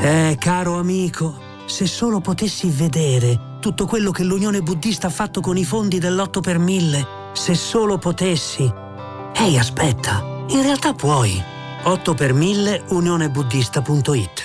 Caro amico, se solo potessi vedere tutto quello che l'Unione Buddista ha fatto con i fondi dell'8 per 1000, se solo potessi. Ehi, aspetta, in realtà puoi. 8 per 1000 unionebuddista.it